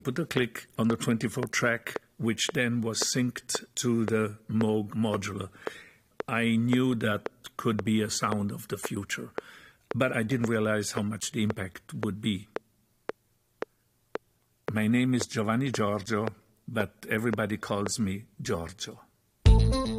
put a click on the 24 track, which then was synced to the Moog modular. I knew that could be a sound of the future, but I didn't realize how much the impact would be. My name is Giovanni Giorgio, but everybody calls me Giorgio.